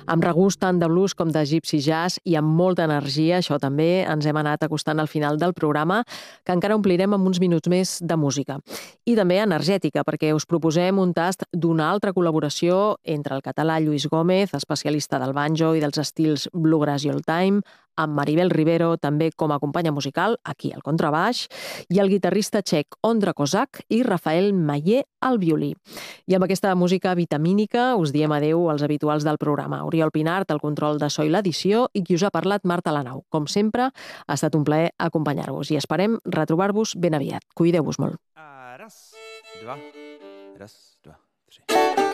Amb regust tant de blues com de gypsy jazz i amb molta energia, això també, ens hem anat acostant al final del programa, que encara omplirem amb uns minuts més de música. I també energètica, perquè us proposem un tast d'una altra col·laboració entre el català Lluís Gómez, especialista del banjo i dels estils bluegrass i old time, amb Maribel Rivero, també com a companya musical, aquí al contrabaix, i el guitarrista txec Ondra Kozak i Rafael Mayer al violí. I amb aquesta música vitamínica us diem adeu als habituals del programa. Oriol Pinart, el control de so i l'edició, i qui us ha parlat, Marta Lanau. Com sempre, ha estat un plaer acompanyar-vos i esperem retrobar-vos ben aviat. Cuideu-vos molt. Raz, dva, tři.